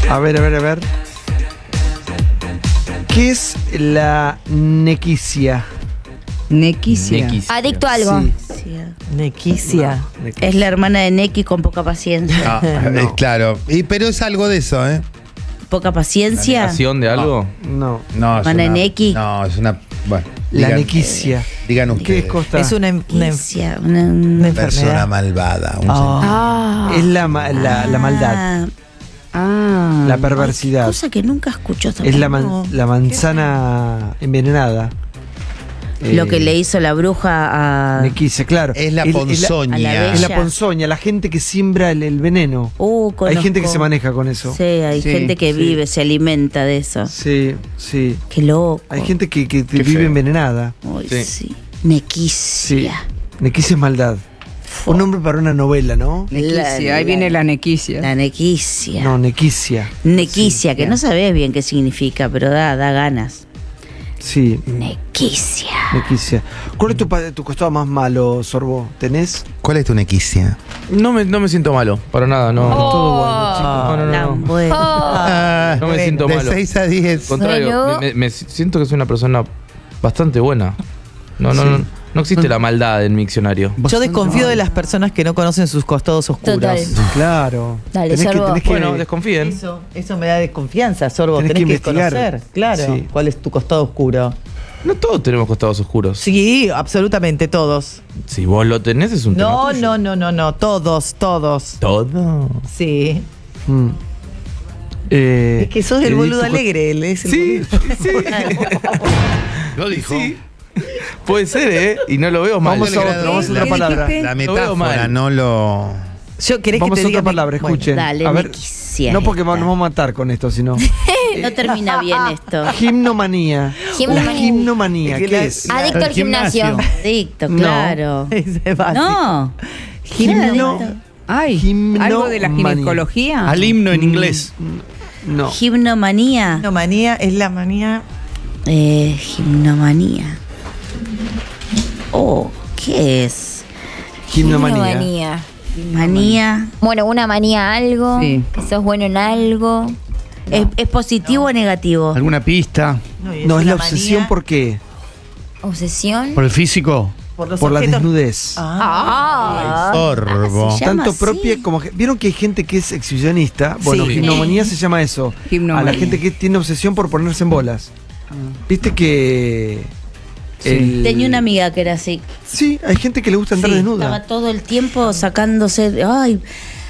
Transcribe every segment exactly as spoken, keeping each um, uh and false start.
A ver, a ver, a ver. ¿Qué es la nequicia? Nequicia. Nequicia. Adicto a algo. Sí. Nequicia. No, Es la hermana de Neki con poca paciencia. Ah, No. Eh, claro, y, pero es algo de eso, ¿eh? Poca ¿La paciencia. negación de algo? No. No, es ¿Hermana de una, Neki? no, es una. Bueno, La digan- nequicia. Digan ¿Qué ustedes. es Costa? Es una, una, Nequicia, una, una Persona enfermedad. malvada. un Oh. Ah. Es la, ma- la, la maldad, Ah, Ah. la perversidad. cosa que nunca escuchó tampoco. Es la, man- la manzana envenenada. Lo Eh, que le hizo la bruja a. Nequicia, claro. Es la Es- es la- ponzoña. a la bella. Es la ponzoña, la gente que siembra el, el veneno. Uh, Hay conozco. gente que se maneja con eso. Sí, hay Sí, gente que sí. vive, se alimenta de eso. Sí, sí. Qué loco. Hay gente que, que Qué vive feo. envenenada. Uy, Sí. sí. Sí. Nequicia. Nequicia es maldad. Un nombre para una novela, ¿no? Nequicia, La- ahí viene la nequicia. La nequicia. No, nequicia. Nequicia, que Sí. no sabés bien qué significa, pero da, da ganas. Sí, Nequicia. nequicia. ¿Cuál es tu, pa- tu costado más malo, Sorbo? ¿Tenés? ¿Cuál es tu nequicia? No me, no me siento malo, para nada, no. Oh. Todo bueno, chicos. No, no, no, Tan no. bueno. Ah, No me siento de malo. seis a diez. Al contrario, Bueno. me, me siento que soy una persona bastante buena. No, no, Sí. no, no existe la maldad en mi diccionario. Yo desconfío de las personas que no conocen sus costados oscuros. Total. Claro. Dale, tenés que, Sorbo. tenés que- Bueno, desconfíen. Eso, eso me da desconfianza, Sorbo. Tenés Tenés, que que, investigar. conocer, claro, Sí. cuál es tu costado oscuro. No todos tenemos costados oscuros. Sí, absolutamente todos. Si vos lo tenés es un No, tema tuyo. no, no, no, no, todos, todos. Todo. Sí. Mm. Eh, Es que sos el eh, boludo tu co- alegre, él es el Sí, boludo. Lo dijo. Puede ser, ¿eh? Y no lo veo mal. Vamos a otra, vamos a otra ¿Qué palabra. dijiste? La Lo veo metáfora, mal. no lo. Yo querés Vamos que a te otra diga palabra, Bueno, escuchen. dale, a ver, nequicia no porque esta. nos vamos a matar con esto, sino. No termina bien esto. Gimnomanía. Gimnomanía. La gimnomanía, Es que ¿qué la- es? Adicto al gimnasio. Adicto, No. claro. Ese es básico. No. Gimno. Ay, Gimnomanía. algo de la ginecología. Al himno en inglés. No. Gimnomanía. Gimnomanía es la manía. Eh, gimnomanía. Oh, ¿qué es? Gimnomanía. Manía. Manía. Bueno, una manía a algo. Sí. Que sos bueno en algo. ¿Es, es positivo o negativo? ¿Alguna pista? y No, es la una obsesión, manía ¿por qué? Obsesión. ¿Por el físico? por, los Por la objetos. desnudez. Ah. Ah. Sorbo. se llama Tanto así. propia como. que- ¿Vieron que hay gente que es exhibicionista? Bueno, Sí. gimnomanía se llama eso. Gimnomanía. A la gente que tiene obsesión por ponerse en bolas. Viste que. el- Tenía una amiga que era así. Sí, hay gente que le gusta andar Sí, desnuda. estaba todo el tiempo sacándose. Ay,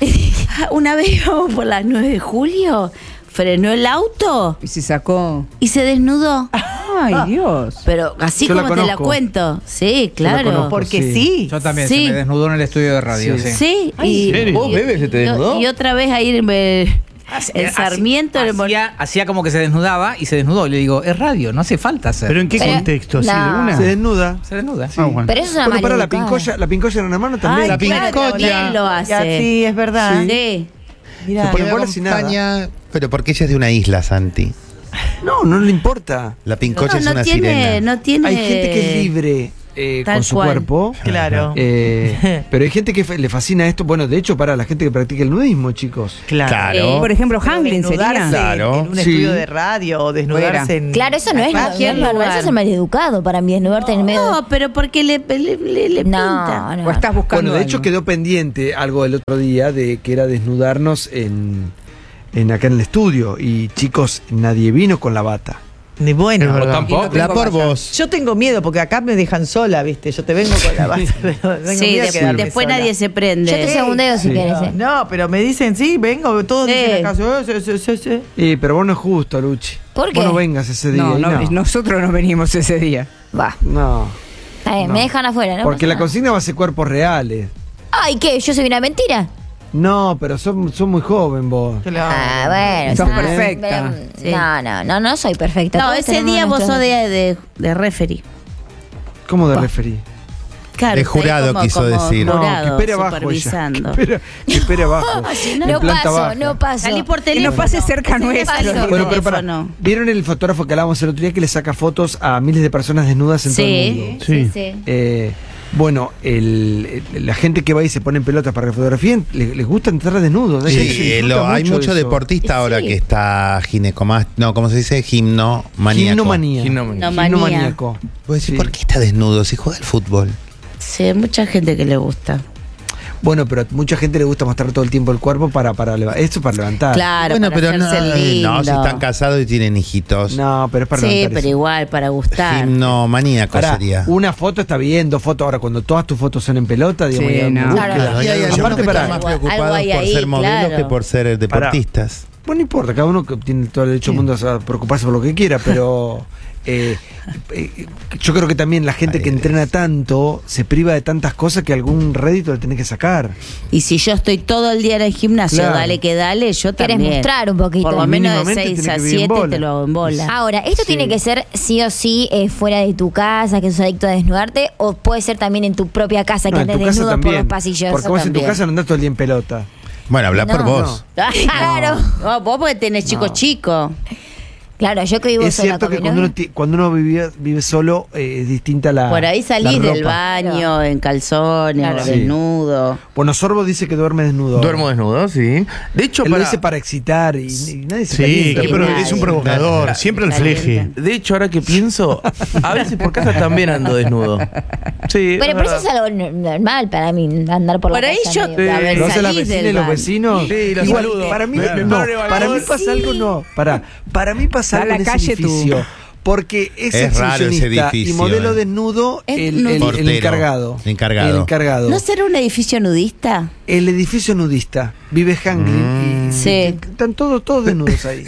una vez íbamos por las nueve de julio, frenó el auto Y se sacó. y se desnudó. Ay, Dios. Pero así Yo la como te la conozco. cuento. Sí, Yo la claro. conozco. Porque Sí. sí. Yo también, Sí. se me desnudó en el estudio de radio, Sí. sí. Sí, Ay, y, ¿en serio? ¿Vos, Bebe, se te y- desnudó? y otra vez ahí en, en Hacía- Sarmiento. en el- hacía, hacía como que se desnudaba y se desnudó. Y le digo, es radio, no hace falta hacer. ¿Pero en qué Pero- contexto? ¿Así de no. una? Se desnuda. se desnuda. Ah, bueno. Pero eso es una Bueno, para la maleducada. pincoya, la pincoya en una mano también. Ay, La claro, pincoya. también lo hace. Ya, sí, es verdad. Sí. Mirá. Se pone Me bolas y nada. acompaña, pero porque ella es de una isla, Santi. No, no le importa. La pincoya No, es no una tiene, sirena. no tiene. Hay gente que es libre eh, Tal con su cual. cuerpo. Claro. eh, pero hay gente que fe- le fascina esto. Bueno, de hecho, para la gente que practica el nudismo, chicos. Claro. Claro. Por ejemplo, Pero Hamlin desnudarse sería. Claro. En un Sí. estudio de radio o desnudarse Fuera. en. Claro, eso no es, no, cualquier no es normal, lugar. eso es maleducado para mí, desnudarte en el medio. No, pero porque le, le, le- le pinta. no, no. O estás buscando. Bueno, de hecho algo. quedó pendiente algo el otro día de que era desnudarnos en, en acá en el estudio. Y chicos, nadie vino con la bata. Ni bueno. Es verdad. tampoco. La por vos. Yo tengo miedo porque acá me dejan sola, ¿viste? Yo te vengo con la bata, pero tengo Sí, miedo de de- quedarme después sola. nadie se prende. Yo te segundeo si Sí. quieres. eh. No, pero me dicen, sí, vengo, todos Sí. dicen acá, sí, sí, sí, sí. Eh, pero vos no es justo, Luchi. ¿Por qué? Vos no vengas ese día. No, y no, no. nosotros no venimos ese día. Va. No, Está bien, No. me dejan afuera, ¿no? porque pasa la nada. consigna va a ser cuerpos reales. Ay, ¿qué? ¿Yo soy una mentira? No, pero sos, sos muy joven vos. Claro. Ah, bueno. Sos está- perfecta. pero- Sí. No, no, no, no soy perfecta. No, Todos ese tenemos día vos nuestros- sos de, de, de referee. ¿Cómo de Pa. referí? Claro, De está ahí jurado como- quiso como decir. No, que jurado, espere abajo ella. supervisando. Que espere, que espere abajo. no. En No planta paso, baja. no paso. Salí por Que teléfono. nos pase cerca Ese nuestro. paso. Bueno, Bueno, pero para, Teléfono. ¿vieron el fotógrafo que hablábamos el otro día que le saca fotos a miles de personas desnudas en todo el Sí. mundo? Sí. Sí. Eh, Bueno, el, el- la gente que va y se pone en pelotas para que fotografíen, le- les gusta entrar desnudos. Hay gente que Sí, disfruta lo- hay mucho mucho de eso. deportista ahora Sí. que está ginecomás, no, ¿cómo se dice? Gimnomaníaco. Gimnomanía. Gimnomanía. No, Gimnomaníaco. Vos decís, Sí. ¿por qué está desnudo si juega al fútbol? Sí, hay mucha gente que le gusta. Bueno, pero a mucha gente le gusta mostrar todo el tiempo el cuerpo para, para leva- esto para levantar. Claro, bueno, para pero no, hacerse lindo. no, si están casados y tienen hijitos. No, pero es para Sí, levantar pero eso. igual, para gustar. Gimnomaníaco Pará, sería. una foto está bien, dos fotos. Ahora, cuando todas tus fotos son en pelota, digamos, Sí, ya una no. búsqueda. Claro. Y hay algunos Aparte, que pará, están más algo- preocupados algo hay por ahí, ser modelos claro. que por ser deportistas. Bueno, no importa, cada uno que tiene todo el derecho del mundo a preocuparse por lo que quiera, pero eh, eh, yo creo que también la gente que entrena tanto se priva de tantas cosas que algún rédito le tenés que sacar. Y si yo estoy todo el día en el gimnasio, Claro. dale que dale, yo Querés también. mostrar un poquito. Por lo menos de Mínimamente seis tiene a que vivir en siete bola. te lo hago en bola. Ahora, ¿esto Sí. tiene que ser sí o sí eh, fuera de tu casa, que sos adicto a desnudarte? ¿O puede ser también en tu propia casa, que No, en andes tu casa desnudo por también. los pasillos? Porque vos en tu también. casa no andás todo el día en pelota. Bueno, habla por No. vos. Claro. No, vos porque tenés chico chico. Claro, yo que vivo Es sola cierto con que mi cuando uno, novio. ti- cuando uno vive, vive solo eh, es distinta la. Por ahí salís la del ropa. baño en calzones, Claro. o Sí. desnudo. Bueno, Sorbo dice que duerme desnudo. Duermo desnudo, sí. De hecho, Él lo para, dice para excitar y, y nadie se Sí, calienta. que pero nadie. es un provocador, siempre al fleje. de hecho, ahora que pienso, a veces por casa también ando desnudo. Sí. Pero, es pero eso verdad. es algo no- normal para mí, andar por, Por la ahí casa. yo- medio- a ver, Lo hacen las salís vecinas y del los baño. vecinos. Sí, los Igual, saludo. para mí, Claro. no, Pare, para mí balcón. pasa algo, no. Para, para mí pasa Da algo la en ese calle tú. edificio. Porque es, Es raro ese exhibicionista y edificio, modelo eh. desnudo Es el, nu- el- el Portero. encargado. El encargado. El encargado. ¿No será un edificio nudista? El edificio nudista. Vive Hangri. y, Sí. y- están todos, todos desnudos ahí.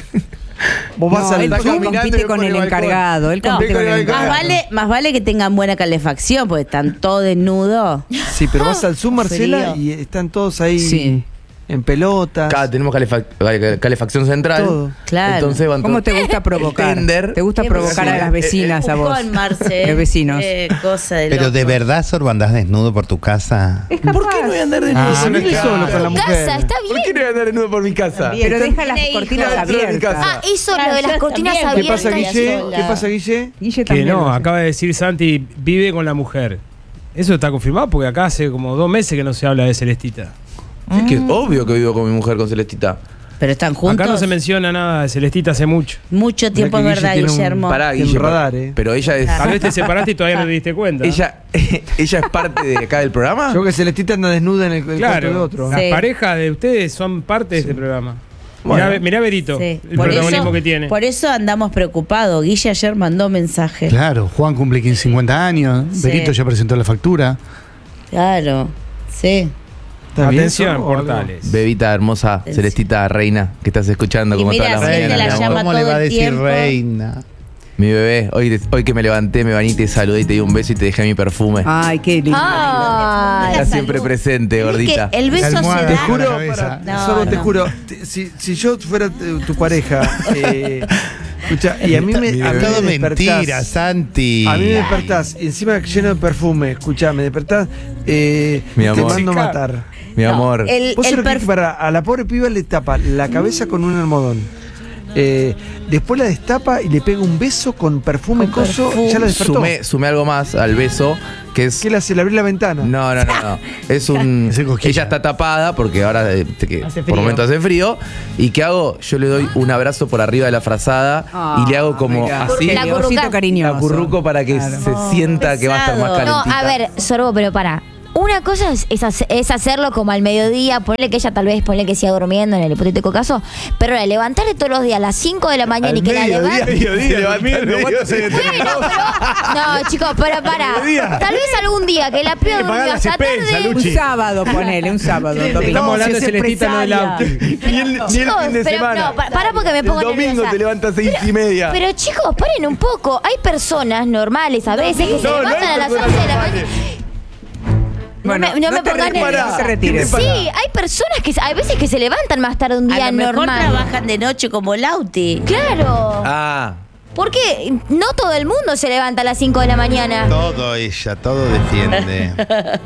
Vos vas No, al él Está caminando y compite me con pone el balcón. encargado. Él No, compite con el Más Más encargado. vale, más vale que tengan buena calefacción, porque están todos desnudos. Sí, pero vas al Zoom, Marcela, Frío. y están todos ahí Sí. en pelotas. Acá tenemos calefac- cal- calefacción central. Todo. Claro. Entonces van ¿Cómo todos- te gusta provocar? tender. ¿Te gusta Qué provocar a bucón. las vecinas a vos? Buscón, Marce. Los vecinos. Qué cosa de Pero loco. de verdad, Sorbo, andás desnudo por tu casa. ¿Por qué no voy a andar desnudo? Ah, por mi vive casa? solo con la mujer. Casa, está ¿Por qué bien. no voy a andar desnudo por mi casa? Pero deja las Tiene cortinas hijos dentro de mi abiertas. casa. Ah, hizo Claro, lo de las yo cortinas también. ¿Qué abiertas. pasa, Guille? sola. ¿Qué pasa, Guille? Guille Que también no, lo hace. acaba de decir Santi, vive con la mujer. Eso está confirmado porque acá hace como dos meses que no se habla de Celestita. Sí, que es obvio que vivo con mi mujer, con Celestita. Pero están juntos. Acá no se menciona nada de Celestita hace mucho. Mucho tiempo, es Mirá que verdad, Guille tiene un- Guillermo. Pará, Tiene Guille. un radar, eh. Pero ella es. Tal vez te separaste y todavía no te diste cuenta. Ella, ella es parte de acá del programa. Yo que Celestita anda desnuda en el, el cuarto Claro, del otro. las Sí. parejas de ustedes son parte de este programa. Bueno. Mirá, mirá Berito, Sí. el Por protagonismo eso- que tiene. Por eso andamos preocupados. Guille ayer mandó mensaje. Claro, Juan cumple quince, cincuenta años, Sí. Berito ya presentó la factura. Claro, sí. ¿Está bien, Atención, Sorbo, o algo? portales. Bebita hermosa, Sí. Celestita reina, que estás escuchando Y como mira, toda la si él mañana. te la mi amor. llama ¿Cómo le todo va a el decir tiempo. reina? Mi bebé, hoy, hoy que me levanté, me bañé y te saludé y te di un beso y te dejé mi perfume. Ay, qué lindo. Ay, Estás siempre presente, Es gordita. que el beso La se almohada. Te da. juro, la cabeza. para, No, Sorbo, te no. juro, te- si, si yo fuera tu, tu pareja, eh, escucha, y a mí me, a mí me Todo despertás- mentira, Santi. A mí me despertás, y encima lleno de perfume, escuchá, me despertás, eh, Mi te amor. mando a matar. Mi amor. El, Vos el sabés que perf- para a la pobre piba le tapa la cabeza con un almohadón. Eh, después la destapa y le pega un beso con perfume y Con coso, perfume. ya la despertó. Sumé, sumé algo más al beso, que es. ¿Qué le hace? ¿Le abrí la ventana? No, no, no, no. Es un. Ese cosquilla. Ella está tapada porque ahora eh, que Hace por frío. momentos hace frío. ¿Y qué hago? Yo le doy un abrazo por arriba de la frazada Ah, y le hago como mira. así. La Osito curruca. cariñoso. La curruco para que Claro. se sienta que va a estar más pesado. calentita. No, a ver, Sorbo, pero para. Una cosa es, es hace- es hacerlo como al mediodía, ponerle que ella tal vez ponle que siga durmiendo en el hipotético caso, pero ahora levantarle todos los días a las cinco de la mañana y que la levante. Bueno, pero. No, chicos, pero para. Tal vez algún día que la piba que pagar durmió la hasta expensa, tarde. Un sábado, ponele, un sábado. domingo. Estamos hablando de si es Celestita, no del auto. Ni el, ni el Chicos, fin de pero semana. no, pa- para porque me pongo El domingo nerviosa. te levantas a seis y media. Pero chicos, paren un poco. Hay personas normales a veces que se No, no levantan hay a las personas once de la normales. mañana. Bueno, no me, no me te pongan retires, nerviosa. no te retires. Sí, hay personas que hay veces que se levantan más tarde un día A lo mejor normal. trabajan de noche como Lauti. Claro. Ah. Porque no todo el mundo se levanta a las cinco de la mañana. Todo ella, todo defiende. Es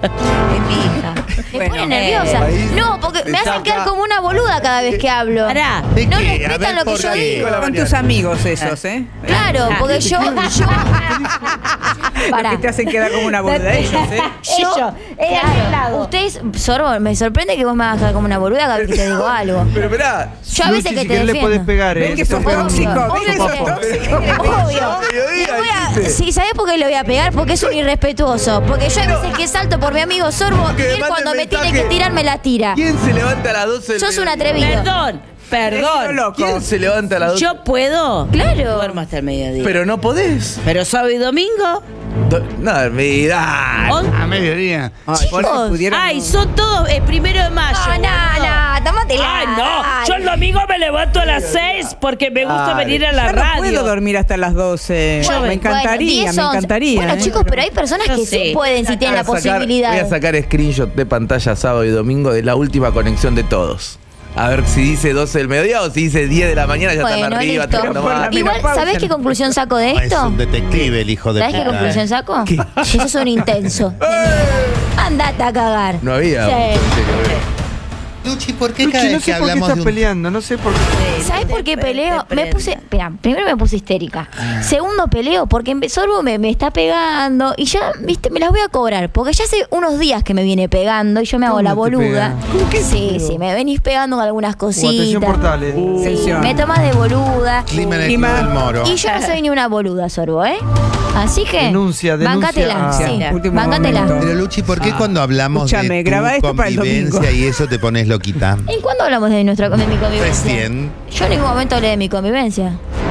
mi hija. Me Bueno, pone nerviosa. ahí No, porque te me hacen saca- quedar como una boluda cada vez que hablo. Pará. ¿De No qué? A respetan ver, lo que ¿por yo qué? digo. Con tus amigos esos, ¿eh? Claro, porque yo, yo Pará. Que te hacen quedar como una boluda. Ellos, ¿eh? Yo, Ellos, eh, de aquel lado. ustedes, Sorbo, me sorprende que vos me hagas quedar como una boluda cada vez que te digo algo. Pero esperá. Yo a veces Luchi, que si te querés le defiendo. podés pegar, Ven ¿eh? que sos Obvio, tóxico. obvio Ven que que sos te- tóxico. Obvio. Le voy a- sí, ¿sabés por qué le voy a pegar? Porque es un irrespetuoso. Porque yo hay veces que salto por mi amigo Sorbo y Que él mande cuando me mensaje. tiene que tirar me la tira. ¿Quién se levanta a las doce del Sos un mediodía? atrevido. Perdón, perdón. loco. ¿Quién se levanta a las doce? Yo puedo. Claro. Duermo hasta el mediodía. Pero, Pero no podés. sábado y domingo. Do- No, mira. on- A mediodía. Ay, por eso pudieron- Ay, son todos el primero de mayo. No, no, no, tómatela. Ay, no. Yo el domingo me levanto a las seis porque me gusta Dale. venir a la Yo no radio. puedo dormir hasta las doce. Bueno, me encantaría, bueno, diez, me once. encantaría. Bueno, ¿eh? chicos, pero hay personas Yo que sé. sí pueden si tienen la Voy a sacar- posibilidad. Voy a sacar screenshot de pantalla sábado y domingo de la última conexión de todos. A ver si dice doce del mediodía o si dice diez de la mañana, ya están Bueno, arriba. listo. tocando Por la más. Igual, menopausia. ¿sabés qué conclusión saco de Ah, es esto? un detective el hijo de ¿Sabés qué puta, conclusión eh. saco? Que sos un intenso. Andate a cagar. No había. Sí. Luchi, ¿por qué Luchi, cada no vez que sé por qué hablamos estás de un... peleando, no sé por qué. ¿Sabes por qué Te- peleo? te Me prende. puse, espera, primero me puse histérica. Segundo peleo porque empe- Sorbo me, me está pegando y ya, viste, me las voy a cobrar porque ya hace unos días que me viene pegando y yo me hago ¿Cómo la te boluda. pega? ¿Cómo que te Sí, pegó? sí, me venís pegando con algunas O atención cositas. portales. Sí, Atención. me tomas de boluda. Clima en el Clima. Club del Moro. Y yo no soy ni una boluda, Sorbo, ¿eh? Así que. Denuncia, denuncia. Bancátela, Ah, sí. último Bancátela. momento. Pero Luchi, ¿por qué cuando hablamos Escúchame, de graba tu esto para el convivencia domingo. y eso te pones loquita? ¿En cuándo hablamos de, nuestra, de mi convivencia? Recién. Yo en ningún momento hablé de mi convivencia.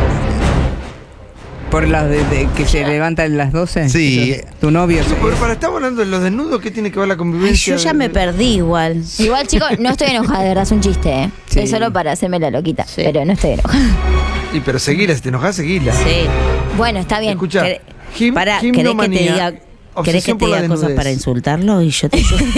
Por las de, de- que se levantan a las doce. Sí. Tu novio. Chico, pero para, estamos hablando de los desnudos, ¿qué tiene que ver la Ay, convivencia? yo ya me perdí igual. Igual, chicos, no estoy enojada, de verdad, es un chiste, ¿eh? Sí. Es solo para hacerme la loquita, Sí. pero no estoy enojada. Y pero seguila, si te enojas, seguila. Sí. Bueno, está bien. Escucha, Quere- gim- Pará, ¿querés que te gimnomanía, diga, ¿querés que obsesión te por la diga cosas desnudez. para insultarlo? Y yo te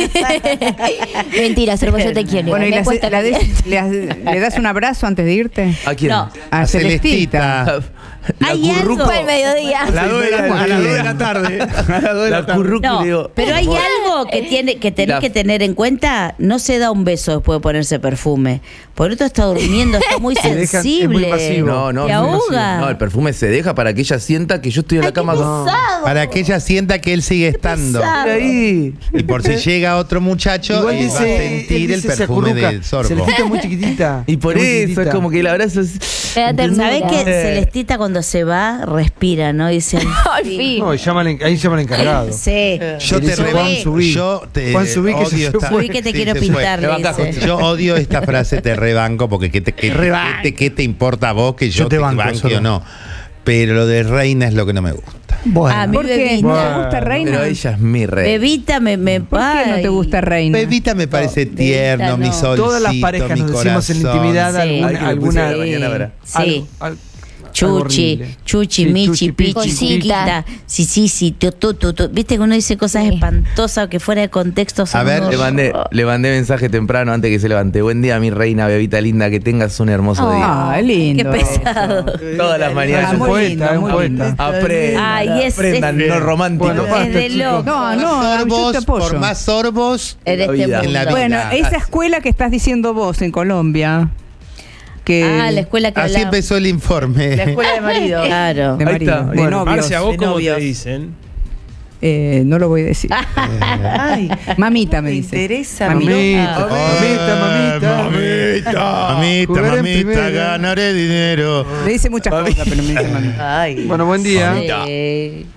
Mentira, Sorbo, yo te quiero. Bueno, y me la- cuesta la la vida. des- le, has- le das un abrazo antes de irte. ¿A quién? No. A, A Celestita. Celestita. La Hay algo. Fue el mediodía. A las dos de la- a las dos de la tarde. A las dos de la tarde. No, pero hay algo que tiene que tenés La- que tener en cuenta. No se da un beso después de ponerse perfume. Por eso está durmiendo, está muy Se deja- es muy sensible. pasivo. No, no, Te no, ahoga. no, el perfume se deja para que ella sienta que yo estoy en la Ay, qué cama con. pesado. Para que ella sienta que él sigue estando. pesado. Ahí. Y por si llega otro muchacho, Igual él va a dice, sentir él el dice, se perfume acurruca. del sorbo. Celestita es muy chiquitita. Y por es muy eso es chiquitita. como que el abrazo es. Me da ternura. ¿Sabés que Eh. Celestita cuando se va respira, no? Dice, Al fin. No, y llama al en- ahí llama al encargado. sí. Yo Le te dice, rebanco. Juan, subí. Yo te Juan, subí que se odio fue. esta- Subí que te sí, quiero se fue. pintar, le Le bancás dice. con- Yo odio esta frase, te rebanco, porque ¿qué te, qué, Rebanco. qué te- qué te importa a vos que yo, Yo te te banco, banque solo. o no? Pero lo de reina es lo que no me gusta. Bueno. A mí ¿Por qué? Bebita. ¿No te gusta Reina? Pero ella es mi rey. Bebita me, me ¿Por qué no te ay. gusta Reina? Bebita me parece No, tierno, Bebita mi no. solcito, Todas las parejas mi nos decimos en la corazón. intimidad Sí. alguna, Ay, que le alguna puse la Sí. mañana, verá. Sí. algo- al- Chuchi, horrible. Chuchi, Sí, Michi, Chuchi, Pichi, Pichi, Chiquita, sí, sí, sí, tu, tu, tu, tu. Viste que uno dice cosas Sí. espantosas que fuera de contexto son A ver, unos- Le mandé, le mandé mensaje temprano antes que se levante. Buen día, mi reina, bebita linda, que tengas un hermoso día. Ah, lindo. Qué pesado. Todas las Ah, mañanas. es un muy poeta, lindo, es un muy poeta. lindo. Aprendan, Ay, es- aprendan, es- no romántico. Bueno, basta, Es de chicos. loco. No, Por no, más yo te sorbos, apoyo. por más sorbos, En este vida. mundo. En la vida. Bueno, esa Así. escuela que estás diciendo vos en Colombia. Que Ah, la escuela que así hablaba. empezó el informe. La escuela de marido. Claro. de Ahí marido, está. de Bueno, novios. Marcia, ¿vos de cómo novios. te dicen? Eh, no lo voy a decir. Ay, Mamita me me dice. interesa. Mamita. Mamita, Ah. mamita, mamita. Mamita, mamita, Jugaré en mamita, primera. ganaré dinero. Me dice muchas cosas, pero me dice mamita. Ay. Bueno, buen día. Eh,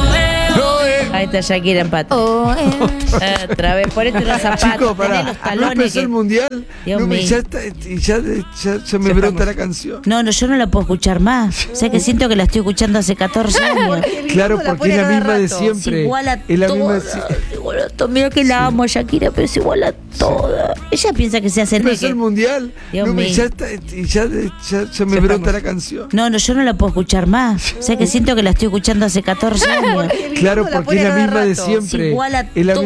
Ahí está Shakira en pata. Oh, eh. Otra vez, ponete unos zapatos, Chicos, poné pará. los No talones. empezó que- el mundial. Dios No, me- mío. ya, está, y ya, ya, ya me Ya brota estamos. la canción. No, no, yo no la puedo escuchar más. O sea que siento que la estoy escuchando hace catorce años. Claro, la porque pone es la cada misma de rato. siempre. Es igual a Es la misma de todas, siempre. igual a to- Mira que la amo a Shakira, pero es igual a todas. Ella piensa que se hace Empezó el neque. mundial. Dios No, me- mío. ya, está, y ya, ya, ya me Ya brota estamos. la canción. No, no, yo no la puedo escuchar más. O sea que siento que la estoy escuchando hace catorce años. Claro, la porque pone es la cada misma de rato. siempre. Es igual a Es la